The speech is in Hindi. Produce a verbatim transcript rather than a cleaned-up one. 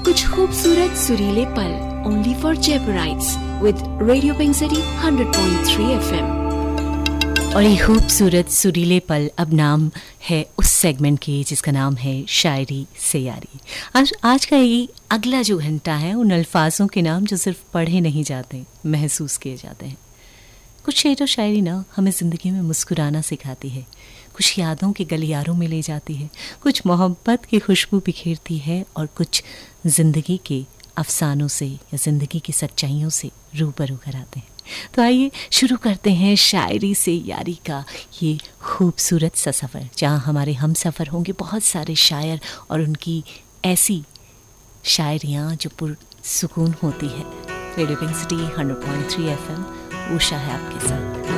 कुछ खूबसूरत सुरीले पल only for जेपराइट्स with radio pink city hundred point three FM. और ये खूबसूरत सुरीले पल अब नाम है उस सेगमेंट की जिसका नाम है शायरी से यारी। आज आज का ये अगला जो घंटा है उन अल्फाजों के नाम जो सिर्फ पढ़े नहीं जाते, महसूस किए जाते हैं। कुछ शेर और शायरी ना हमें ज़िंदगी में मुस्कुराना सिखाती है, कुछ यादों के गलियारों में ले जाती है, कुछ मोहब्बत की खुशबू बिखेरती है और कुछ ज़िंदगी के अफसानों से या ज़िंदगी की सच्चाइयों से रूबरू कराते हैं। तो आइए शुरू करते हैं शायरी से यारी का ये खूबसूरत सा सफ़र, जहाँ हमारे हम सफ़र होंगे बहुत सारे शायर और उनकी ऐसी शायरियाँ जो पुरसुकून होती है। Radio pink city hundred point three F M, Usha है आपके साथ।